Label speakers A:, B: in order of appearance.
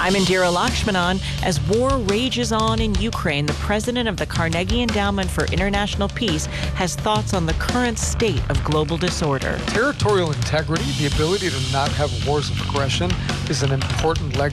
A: I'm Indira Lakshmanan. As war rages on in Ukraine, the president of the Carnegie Endowment for International Peace has thoughts on the current state of global disorder.
B: Territorial integrity, the ability to not have wars of aggression, is an important legacy